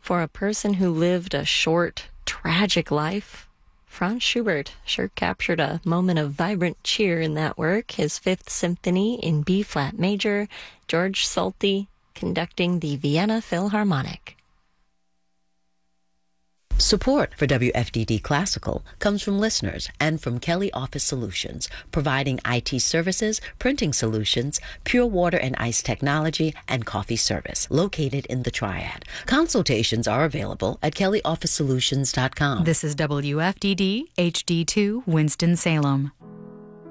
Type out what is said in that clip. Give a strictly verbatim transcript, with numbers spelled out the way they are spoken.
For a person who lived a short, tragic life, Franz Schubert sure captured a moment of vibrant cheer in that work, his Fifth Symphony in B-flat major, George Solti conducting the Vienna Philharmonic. Support for W F D D Classical comes from listeners and from Kelly Office Solutions, providing I T services, printing solutions, pure water and ice technology, and coffee service, located in the Triad. Consultations are available at kelly office solutions dot com. This is W F D D H D two Winston-Salem.